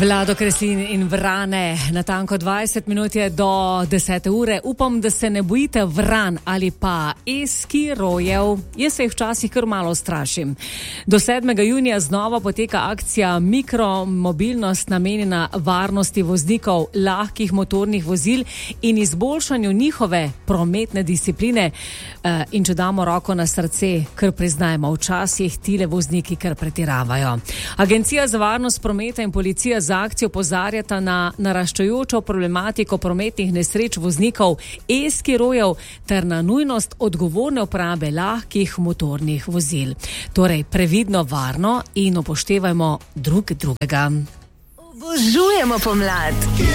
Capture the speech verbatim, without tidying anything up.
Vlado Kreslin in Vrane, natanko dvajset minut je do desete ure. Upam, da se ne bojite vran ali pa eskirojev. Jaz se jih včasih kar malo strašim. Do sedmega junija znova poteka akcija Mikromobilnost, namenjena varnosti voznikov lahkih motornih vozil in izboljšanju njihove prometne discipline. In če damo roko na srce, kar priznajmo, včasih tile vozniki kar pretiravajo. Agencija za varnost prometa in policija za akcijo opozarjata na naraščajočo problematiko prometnih nesreč voznikov eskirojev ter na nujnost odgovorne uporabe lahkih motornih vozil. Torej, previdno, varno in upoštevajmo drug drugega. Obožujemo pomlad.